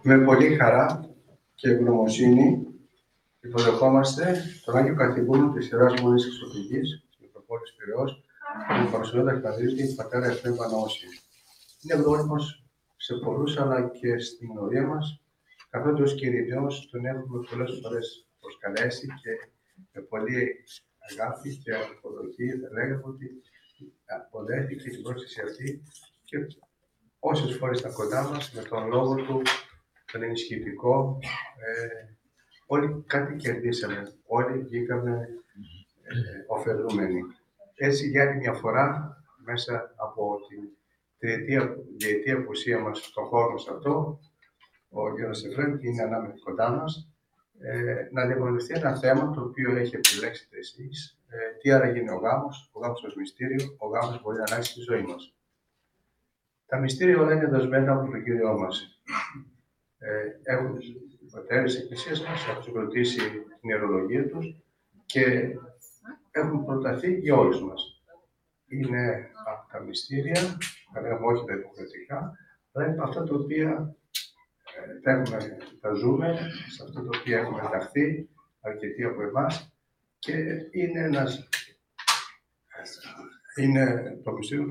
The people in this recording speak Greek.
Με πολύ χαρά και ευγνωμοσύνη υποδεχόμαστε τον Άγιο Καθηγούμενο της Ιεράς Μονής Χριστοφυγής της Μητροπόλης Πειραιώς, τον Παρουσιώδη Αρχιπατρίτη πατέρα Εφραίμ Παναώση. Είναι γνώριμος σε πολλούς, αλλά και στην γνωρία μας, καθότι ως Κυριναίος τον έχουμε πολλές φορές προσκαλέσει και με πολύ αγάπη και αποδοχή θα λέγαμε ότι αποδέχθηκε την πρόσκληση αυτή και όσες φορές ήταν κοντά μας με τον λόγο του, τον ενισχυτικό, όλοι κάτι κερδίσαμε, όλοι βγήκαμε ωφελούμενοι. Έτσι για άλλη μια φορά, μέσα από την διετή απουσία μας στον χώρο μας αυτό, ο κ. Εφραίμ είναι ανάμεσα κοντά μας, να διαπραγματευτεί ένα θέμα το οποίο έχει επιλέξετε εσείς. Τι άραγε είναι ο γάμος ως μυστήριο, ο γάμος μπορεί να αλλάξει τη ζωή μας. Τα μυστήρια όλα είναι δοσμένα από τον Κύριό μας. Έχουν οι πατέρες της Εκκλησίας μας, έχουν συγκροτήσει την ιερολογία τους και έχουν προταθεί για όλους μας. Είναι από τα μυστήρια, θα λέγαμε όχι τα υποχρεωτικά, αλλά είναι από αυτά τα οποία τα ζούμε, σε αυτά τα οποία έχουμε ενταχθεί αρκετοί από εμάς και είναι το μυστήριο